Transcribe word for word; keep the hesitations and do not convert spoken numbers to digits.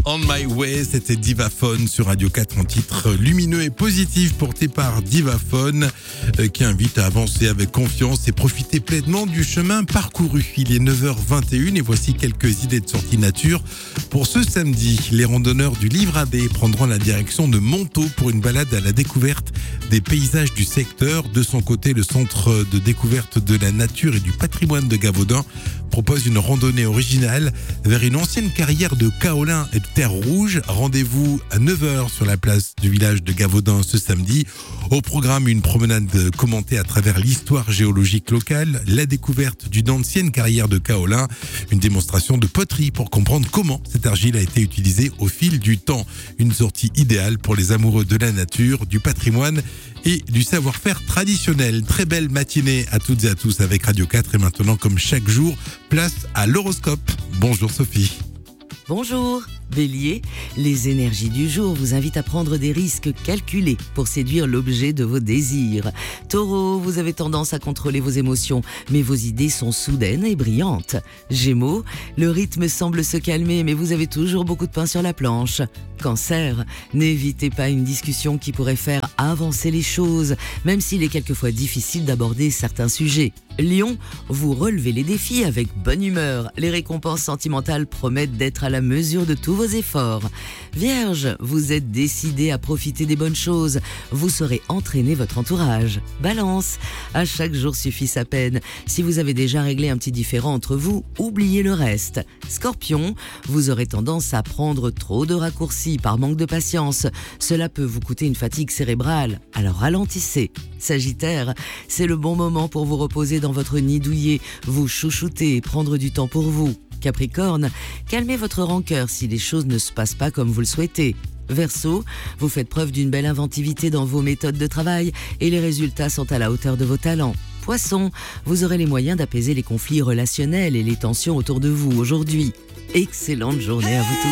On My Way, c'était Divaphone sur Radio quatre, un titre lumineux et positif porté par Divaphone euh, qui invite à avancer avec confiance et profiter pleinement du chemin parcouru. Il est neuf heures vingt et une et voici quelques idées de sortie nature pour ce samedi. Les randonneurs du Livradet prendront la direction de Montaut pour une balade à la découverte des paysages du secteur. De son côté, le centre de découverte de la nature et du patrimoine de Gavaudan propose une randonnée originale vers une ancienne carrière de kaolin et de terre rouge. Rendez-vous à neuf heures sur la place du village de Gavaudan ce samedi. Au programme, une promenade commentée à travers l'histoire géologique locale, la découverte d'une ancienne carrière de kaolin, une démonstration de poterie pour comprendre comment cette argile a été utilisée au fil du temps. Une sortie idéale pour les amoureux de la nature, du patrimoine et du savoir-faire traditionnel. Très belle matinée à toutes et à tous avec Radio quatre et maintenant, comme chaque jour, place à l'horoscope. Bonjour Sophie. Bonjour, Bélier, les énergies du jour vous invitent à prendre des risques calculés pour séduire l'objet de vos désirs. Taureau, vous avez tendance à contrôler vos émotions, mais vos idées sont soudaines et brillantes. Gémeaux, le rythme semble se calmer, mais vous avez toujours beaucoup de pain sur la planche. Cancer, n'évitez pas une discussion qui pourrait faire avancer les choses, même s'il est quelquefois difficile d'aborder certains sujets. Lion, vous relevez les défis avec bonne humeur. Les récompenses sentimentales promettent d'être à la mesure de tous vos efforts. Vierge, vous êtes décidé à profiter des bonnes choses. Vous saurez entraîner votre entourage. Balance, à chaque jour suffit sa peine. Si vous avez déjà réglé un petit différend entre vous, oubliez le reste. Scorpion, vous aurez tendance à prendre trop de raccourcis par manque de patience. Cela peut vous coûter une fatigue cérébrale, alors ralentissez. Sagittaire, c'est le bon moment pour vous reposer dans votre nid douillet, vous chouchouter et prendre du temps pour vous. Capricorne, calmez votre rancœur si les choses ne se passent pas comme vous le souhaitez. Verseau, vous faites preuve d'une belle inventivité dans vos méthodes de travail et les résultats sont à la hauteur de vos talents. Poisson, vous aurez les moyens d'apaiser les conflits relationnels et les tensions autour de vous aujourd'hui. Excellente journée à vous tous.